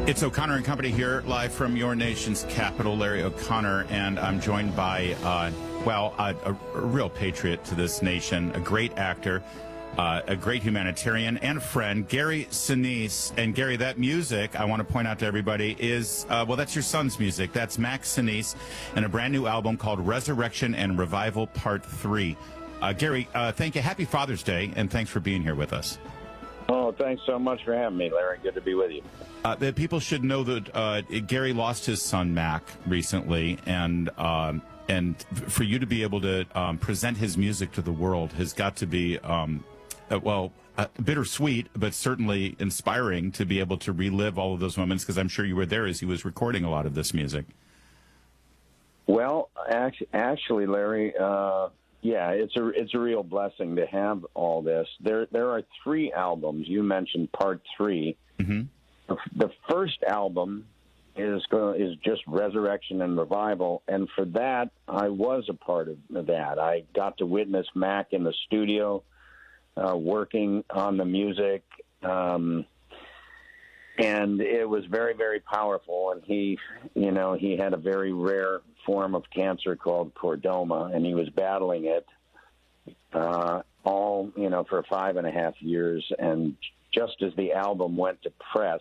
It's O'Connor and Company here, live from your nation's capital, Larry O'Connor, and I'm joined by, a real patriot to this nation, a great actor, a great humanitarian, and a friend, Gary Sinise. And Gary, that music, I want to point out to everybody, is, that's your son's music. That's Max Sinise, and a brand new album called Resurrection and Revival Part 3. Gary, thank you. Happy Father's Day, and thanks for being here with us. Oh, thanks so much for having me, Larry. Good to be with you. That people should know that Gary lost his son Mac recently, and for you to be able to present his music to the world has got to be bittersweet, but certainly inspiring to be able to relive all of those moments, because I'm sure you were there as he was recording a lot of this music. Well, actually, Larry, it's a real blessing to have all this. There are 3 albums. You mentioned Part 3. Mm-hmm. The first album is just Resurrection and Revival, and for that, I was a part of that. I got to witness Mac in the studio working on the music, and it was very, very powerful. And he had a very rare form of cancer called chordoma, and he was battling it for 5.5 years. And just as the album went to press,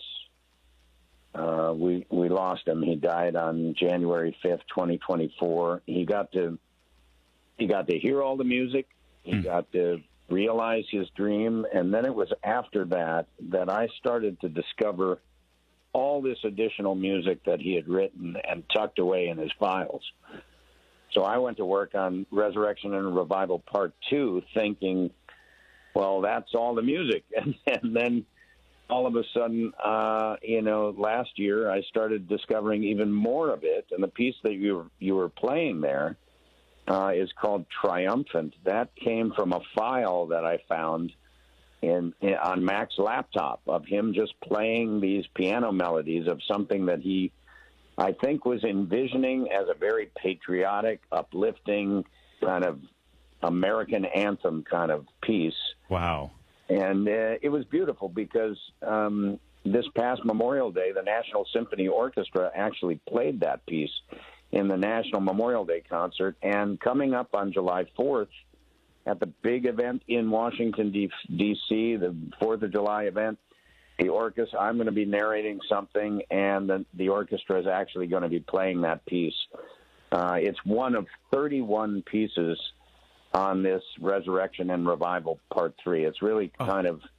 we lost him. He died on January 5th, 2024. He got to hear all the music. He got to realize his dream. And then it was after that I started to discover all this additional music that he had written and tucked away in his files. So I went to work on Resurrection and Revival Part 2 thinking, well, that's all the music. And then all of a sudden, last year I started discovering even more of it. And the piece that you were playing there is called Triumphant. That came from a file that I found on Mac's laptop of him just playing these piano melodies of something that he, I think, was envisioning as a very patriotic, uplifting kind of American anthem kind of piece. Wow. And it was beautiful because this past Memorial Day, the National Symphony Orchestra actually played that piece in the National Memorial Day concert. And coming up on July 4th, at the big event in Washington, D.C., the 4th of July event, the orchestra, I'm going to be narrating something, and the orchestra is actually going to be playing that piece. It's one of 31 pieces on this Resurrection and Revival Part 3. It's really kind of